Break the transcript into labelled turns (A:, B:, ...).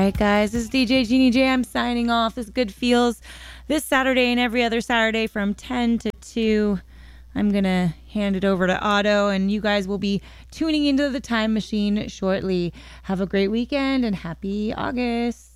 A: right, guys. This is DJ Jeannie J. I'm signing off. This Good Feels this Saturday and every other Saturday from 10 to 2. I'm going to hand it over to Otto, and you guys will be tuning into the time machine shortly. Have a great weekend and happy August.